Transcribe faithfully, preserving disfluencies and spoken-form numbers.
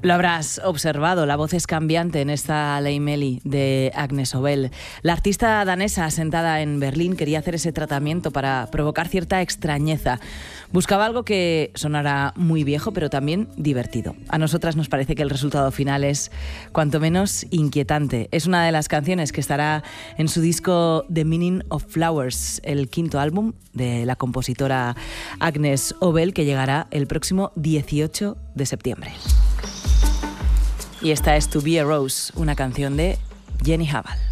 Lo habrás observado, la voz es cambiante en esta Lei Meli de Agnes Obel. La artista danesa asentada en Berlín quería hacer ese tratamiento para provocar cierta extrañeza. Buscaba algo que sonara muy viejo, pero también divertido. A nosotras nos parece que el resultado final es cuanto menos inquietante. Es una de las canciones que estará en su disco The Meaning of Flowers, el quinto álbum de la compositora Agnes Obel, que llegará el próximo dieciocho de septiembre. Y esta es To Be a Rose, una canción de Jenny Haval.